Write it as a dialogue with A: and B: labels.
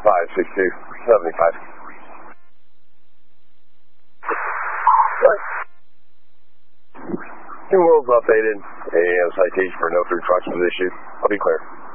A: 56275. New World's updated. AM citation for no through trucks was issued. I'll be clear.